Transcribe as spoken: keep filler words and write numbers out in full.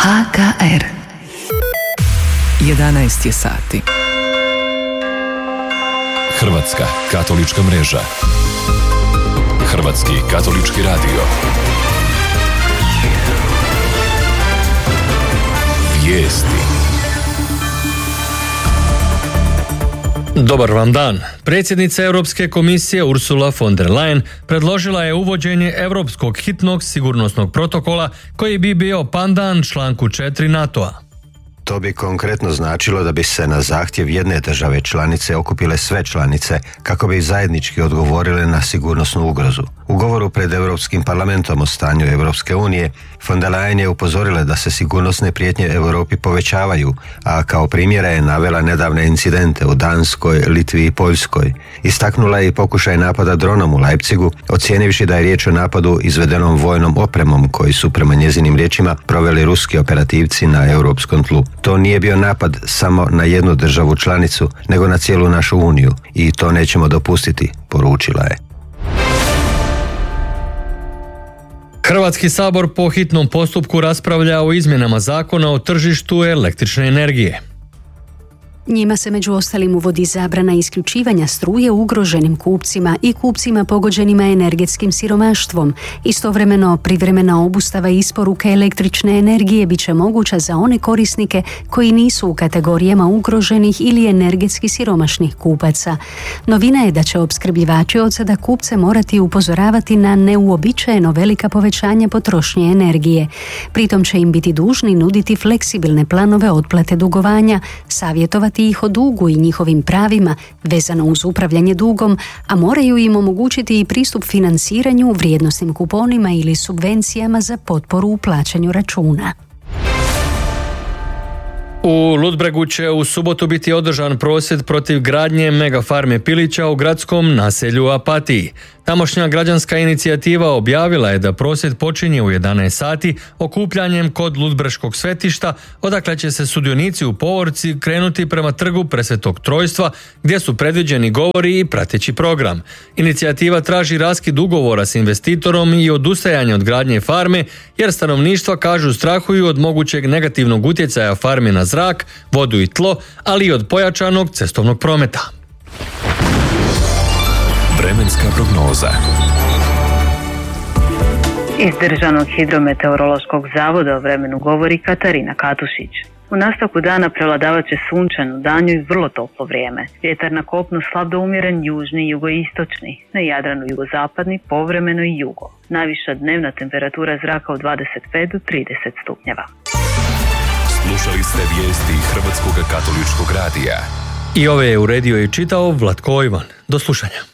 H K R. jedanaest je sati. Hrvatska katolička mreža. Hrvatski katolički radio. Vijesti. Dobar vam dan. Predsjednica Europske komisije Ursula von der Leyen predložila je uvođenje Europskog hitnog sigurnosnog protokola koji bi bio pandan članku četiri NATO-a. To bi konkretno značilo da bi se na zahtjev jedne države članice okupile sve članice kako bi zajednički odgovorile na sigurnosnu ugrozu. U govoru pred Europskim parlamentom o stanju Europske unije, von der Leyen je upozorila da se sigurnosne prijetnje Europi povećavaju, a kao primjera je navela nedavne incidente u Danskoj, Litvi i Poljskoj. Istaknula je i pokušaj napada dronom u Leipzigu, ocijenivši da je riječ o napadu izvedenom vojnom opremom koji su prema njezinim riječima proveli ruski operativci na europskom tlu. To nije bio napad samo na jednu državu članicu, nego na cijelu našu uniju i to nećemo dopustiti, poručila je. Hrvatski sabor po hitnom postupku raspravlja o izmjenama zakona o tržištu električne energije. Njima se među ostalim uvodi zabrana isključivanja struje ugroženim kupcima i kupcima pogođenima energetskim siromaštvom. Istovremeno, privremena obustava isporuke električne energije bit će moguća za one korisnike koji nisu u kategorijama ugroženih ili energetski siromašnih kupaca. Novina je da će opskrbljivači od sada kupce morati upozoravati na neuobičajeno velika povećanja potrošnje energije. Pritom će im biti dužni nuditi fleksibilne planove otplate dugovanja, savjetovati ih o dugu i njihovim pravima vezano uz upravljanje dugom, a moraju im omogućiti i pristup financiranju, vrijednosnim kuponima ili subvencijama za potporu u plaćanju računa. U Ludbregu će u subotu biti održan prosvjed protiv gradnje megafarme pilića u gradskom naselju Apatiji. Tamošnja građanska inicijativa objavila je da prosvjed počinje u jedanaest sati okupljanjem kod Ludbreškog svetišta, odakle će se sudionici u povorci krenuti prema trgu Presvetog Trojstva, gdje su predviđeni govori i prateći program. Inicijativa traži raskid ugovora s investitorom i odustajanje od gradnje farme, jer stanovništva, kažu, strahuju od mogućeg negativnog utjecaja farme na zrak, vodu i tlo, ali i od pojačanog cestovnog prometa. Vremenska prognoza. Iz Državnog hidrometeorološkog zavoda o vremenu govori Katarina Katušić. U nastavku dana prevladavat će sunčano, danju i vrlo toplo vrijeme. Vjetar na kopnu slab do umjeren južni i jugoistočni, na Jadranu jugozapadni, povremeno i jugo. Najviša dnevna temperatura zraka od dvadeset pet do trideset stupnjeva. Slušali ste vijesti Hrvatskog katoličkog radija. I ove je uredio i čitao Vlatko Ivan. Do slušanja.